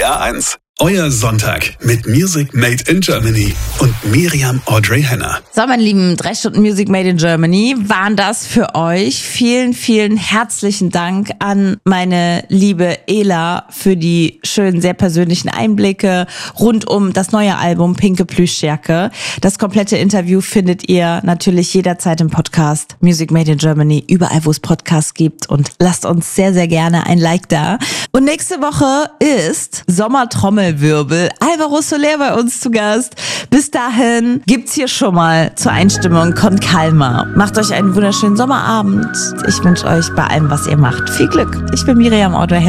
NDR1. Euer Sonntag mit Music Made in Germany und Miriam Audrey Henner. So, meine Lieben, 3 Stunden Music Made in Germany waren das für euch. Vielen, vielen herzlichen Dank an meine liebe Ela für die schönen, sehr persönlichen Einblicke rund um das neue Album Pinke Plüschjacke. Das komplette Interview findet ihr natürlich jederzeit im Podcast Music Made in Germany, überall, wo es Podcasts gibt. Und lasst uns sehr, sehr gerne ein Like da. Und nächste Woche ist Sommertrommelwirbel. Alvaro Soler bei uns zu Gast. Bis dahin gibt's hier schon mal zur Einstimmung Con Calma. Macht euch einen wunderschönen Sommerabend. Ich wünsche euch bei allem, was ihr macht, viel Glück. Ich bin Miriam Audrey Henner.